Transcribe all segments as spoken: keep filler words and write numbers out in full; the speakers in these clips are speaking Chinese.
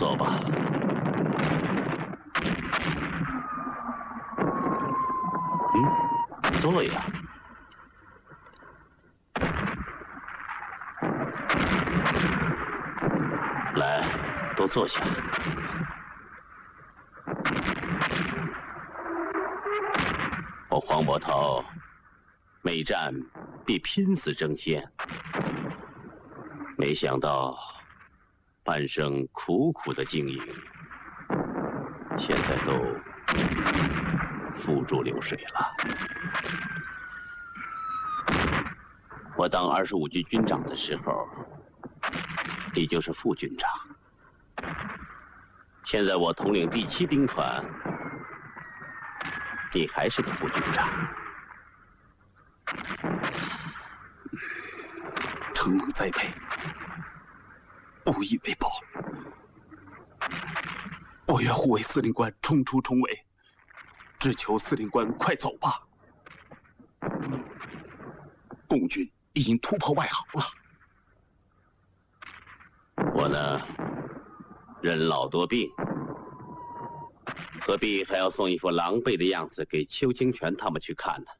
走吧。嗯，坐呀。来，都坐下。我黄伯韬每战必拼死争先，没想到半生苦苦的经营，现在都付诸流水了。我当二十五军军长的时候，你就是副军长。现在我统领第七兵团，你还是个副军长。 承蒙栽培，无以为报。我愿护卫司令官冲出重围，只求司令官快走吧。共军已经突破外壕了。 我呢，人老多病，何必还要送一副狼狈的样子给邱清泉他们去看呢？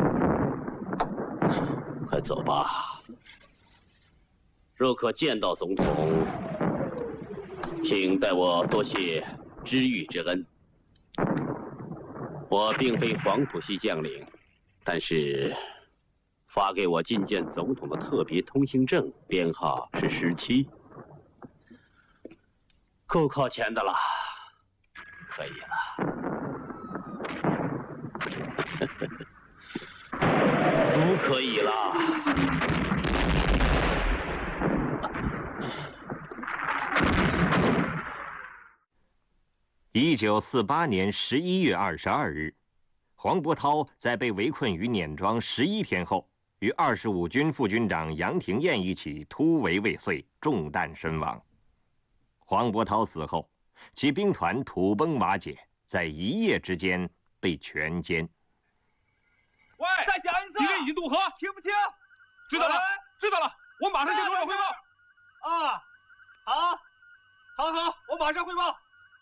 快走吧。若可见到总统，请代我多谢知遇之恩。我并非黄埔系将领，但是发给我觐见总统的特别通行证编号是十七，够靠前的了，可以了，足可以了。 一九四八年十一月二十二日，黄伯韬在被围困于碾庄十一天后，与二十五军副军长杨廷彦一起突围未遂，中弹身亡。黄伯韬死后，其兵团土崩瓦解，在一夜之间被全歼。 喂，再讲一次！敌人已经渡河，听不清？知道了，知道了，我马上向首长汇报。啊，好，好，好，我马上汇报。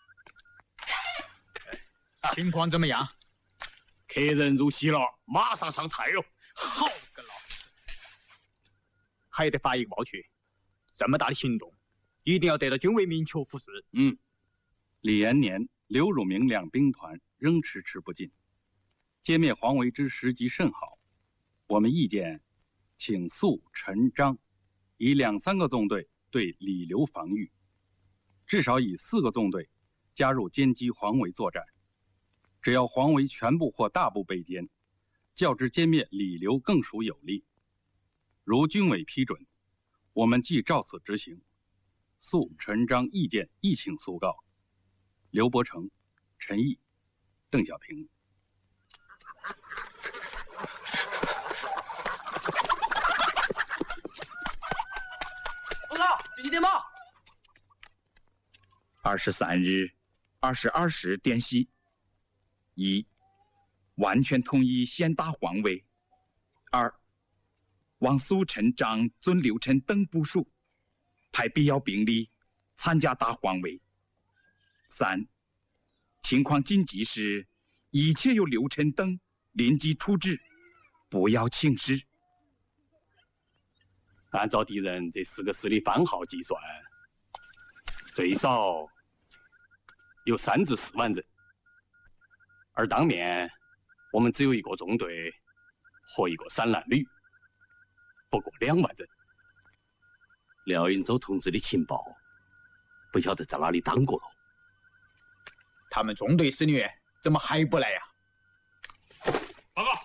情况怎么样？ 客人入席了，马上上菜哟！好个老子！ 还得发一个报去，这么大的行动，一定要得到军委明确复示。 嗯，李延年、刘汝明两兵团仍迟迟不进，歼灭黄维之时机甚好。我们意见，请肃、陈、张以两三个纵队对李刘防御，至少以四个纵队加入歼击黄维作战。只要黄维全部或大部被歼，较之歼灭李刘更属有利。如军委批准，我们即照此执行。肃、陈、张意见一请速告。刘伯承、陈毅、邓小平。 报告，紧急电报。 二十三日二十二时电悉：一、完全同意先打黄维；二、望苏、陈、张遵刘陈等部署，派必要兵力参加打黄维；三、情况紧急时，一切由刘陈等临机处置，不要轻视。 按照敌人这四个师的番号计算，最少有三至四万人，而当面我们只有一个中队和一个散弹旅，不过两万人。 廖云洲同志的情报，不晓得在哪里当过了。 他们中队司令员怎么还不来呀？ 报告，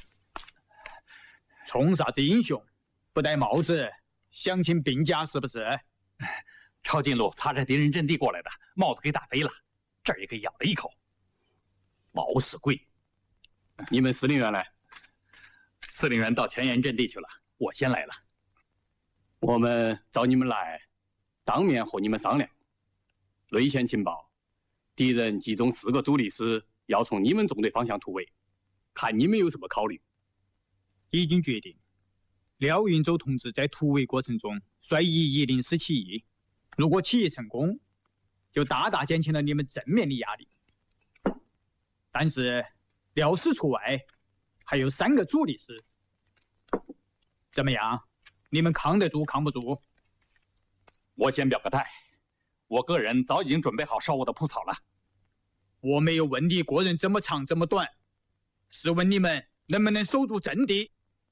冲啥子英雄？不戴帽子，想请病假是不是？ 抄近路擦着敌人阵地过来的，帽子给打飞了，这儿也给咬了一口。 冒死鬼！ 你们司令员呢？ 司令员到前沿阵地去了，我先来了。 我们找你们来，当面和你们商量。内线情报，敌人集中四个主力师要从你们中队方向突围，看你们有什么考虑。 已经决定。廖云洲同志在突围过程中率一一零师起义，如果起义成功， 就大大减轻了你们正面的压力。但是料师除外，还有三个主力师，怎么样？你们扛得住，扛不住？ 我先表个态，我个人早已经准备好烧我的铺草了。 我没有问你个人怎么长怎么短，是问你们能不能守住阵地。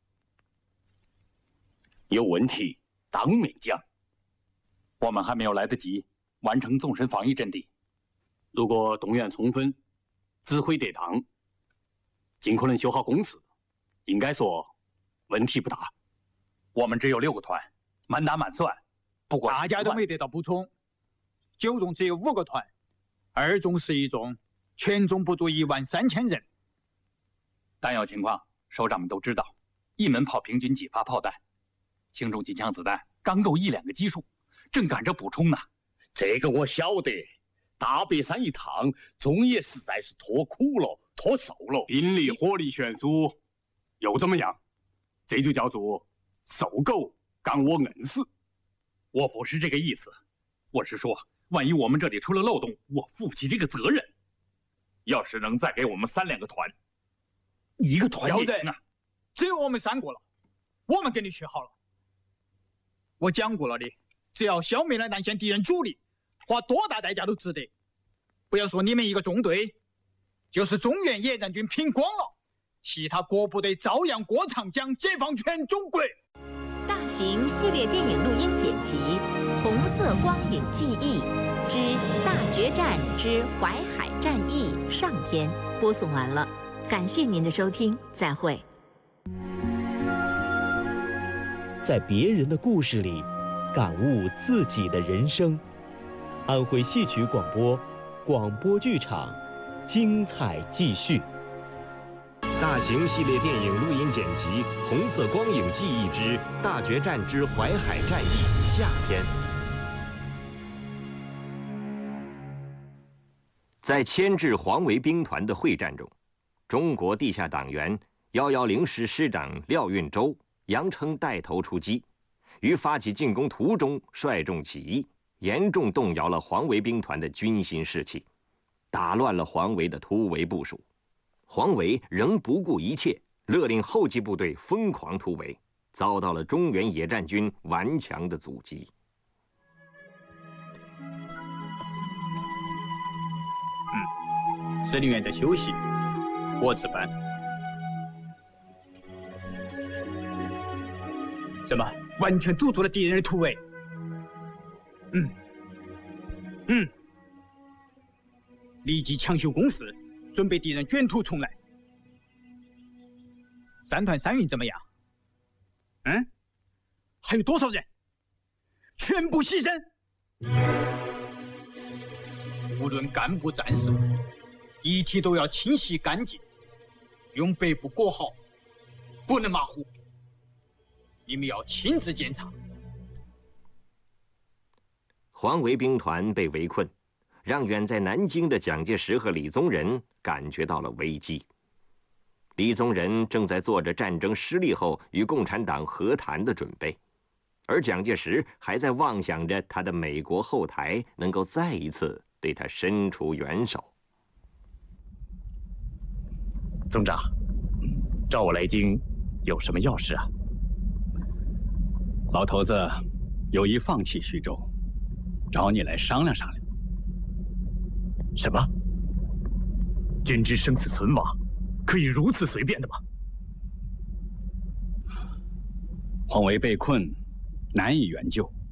有问题当面讲。 我们还没有来得及完成纵深防御阵地。 如果动员充分，指挥得当，尽可能修好工事，应该说问题不大。 我们只有六个团，满打满算，不管大家都没得到补充。九中只有五个团，二中是一中，全中不足一万三千人。 弹药情况，首长们都知道，一门炮平均几发炮弹，轻重机枪子弹刚够一两个基数，正赶着补充呢。 这个我晓得，大别山一趟，中野实在是拖苦了，拖瘦了，兵力火力悬殊，又怎么样？这就叫做瘦狗赶我硬死。 我不是这个意思，我是说，万一我们这里出了漏洞，我负不起这个责任。要是能再给我们三两个团，一个团也行啊。 只有我们三个了，我们给你去好了。我讲过了的，只要消灭了南线敌人主力，花多大代价都值得。不要说你们一个中队，就是中原野战军拼光了，其他各部队照样过长江，解放全中国。 大型系列电影录音剪辑《红色光影记忆之大决战之淮海战役》上篇播送完了，感谢您的收听，再会。 在别人的故事里，感悟自己的人生。安徽戏曲广播，广播剧场，精彩继续。 大型系列电影录音剪辑《红色光影记忆之大决战之淮海战役》下篇。在牵制黄维兵团的会战中，中国地下党员一一零师师长廖运周杨称带头出击，于发起进攻途中率众起义，严重动摇了黄维兵团的军心士气，打乱了黄维的突围部署。黄维仍不顾一切，勒令后继部队疯狂突围，遭到了中原野战军顽强的阻击。 嗯，司令员在休息，我值班。什么？完全堵住了敌人的突围？嗯，嗯，立即抢修工事，准备敌人卷土重来。三团三营怎么样？嗯，还有多少人？全部牺牲。无论干部战士，遗体都要清洗干净，用白布裹好，不能马虎。你们要亲自检查。 黄维兵团被围困，让远在南京的蒋介石和李宗仁感觉到了危机。李宗仁正在做着战争失利后与共产党和谈的准备，而蒋介石还在妄想着他的美国后台能够再一次对他伸出援手。 总长，找我来京有什么要事啊？ 老头子有意放弃徐州，找你来商量商量。 什么？军之生死存亡，可以如此随便的吗？ 黄维被困，难以援救，